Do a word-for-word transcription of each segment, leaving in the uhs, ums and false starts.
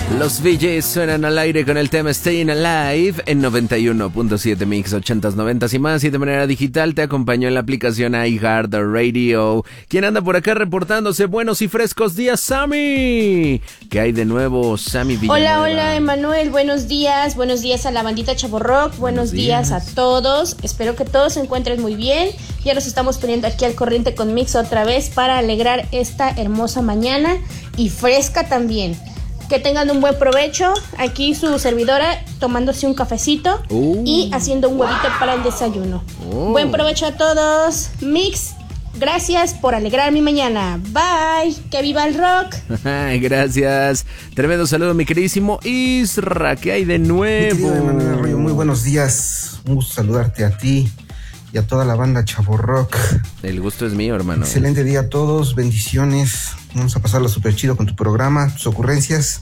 Los V Js suenan al aire con el tema Staying Alive en noventa y uno punto siete Mix, ochentas, noventas y más. Y de manera digital te acompañó en la aplicación iHeartRadio. ¿Quién anda por acá reportándose? Buenos y frescos días, Sammy. ¿Qué hay de nuevo, Sammy Villanueva? Hola, hola, Emanuel. Buenos días. Buenos días a la bandita Chavo Rock. Buenos, Buenos días. días a todos. Espero que todos se encuentren muy bien. Ya nos estamos poniendo aquí al corriente con Mix otra vez para alegrar esta hermosa mañana y fresca también. Que tengan un buen provecho. Aquí su servidora tomándose un cafecito uh, y haciendo un huevito para el desayuno. Oh. Buen provecho a todos. Mix, gracias por alegrar mi mañana. Bye. Que viva el rock. Gracias. Tremendo saludo, mi queridísimo Isra. ¿Qué hay de nuevo? Mi Manuel Arroyo, muy buenos días. Un gusto saludarte a ti y a toda la banda Chavo Rock. El gusto es mío, hermano. Excelente día a todos. Bendiciones. Vamos a pasarlo súper chido con tu programa, tus ocurrencias.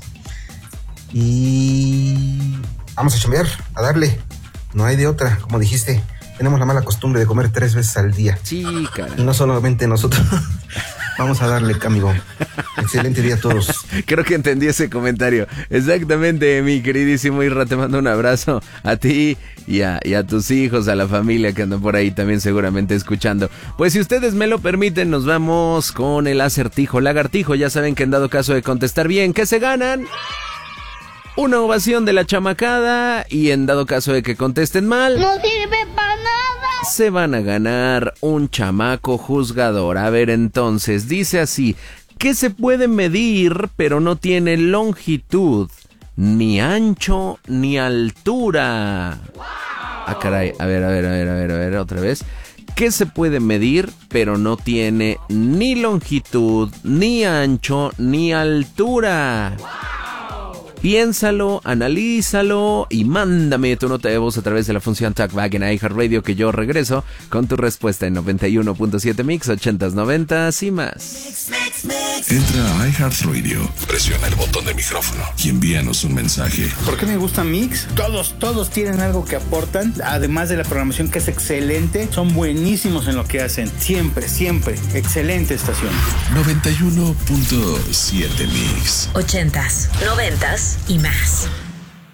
Y vamos a chambear, a darle. No hay de otra, como dijiste. Tenemos la mala costumbre de comer tres veces al día. Sí, caray. Y no solamente nosotros. Vamos a darle, amigo. Excelente día a todos. Creo que entendí ese comentario. Exactamente, mi queridísimo Isra. Te mando un abrazo a ti y a, y a tus hijos, a la familia que andan por ahí también seguramente escuchando. Pues si ustedes me lo permiten, nos vamos con el acertijo lagartijo. Ya saben que en dado caso de contestar bien, ¿qué se ganan? Una ovación de la chamacada. Y en dado caso de que contesten mal, no sirve para nada. Se van a ganar un chamaco juzgador. A ver, entonces, dice así: ¿qué se puede medir pero no tiene longitud, ni ancho, ni altura? Ah, caray, a ver, a ver, a ver, a ver, a ver, otra vez. ¿Qué se puede medir pero no tiene ni longitud, ni ancho, ni altura? Piénsalo, analízalo y mándame tu nota de voz a través de la función Talkback en iHeartRadio, que yo regreso con tu respuesta en noventa y uno punto siete Mix, ochentas, noventas y más. Entra a iHeartRadio, presiona el botón de micrófono y envíanos un mensaje. ¿Por qué me gusta Mix? Todos, todos tienen algo que aportan, además de la programación que es excelente. Son buenísimos en lo que hacen, siempre, siempre. Excelente estación. noventa y uno punto siete Mix. Ochentas, noventas y más.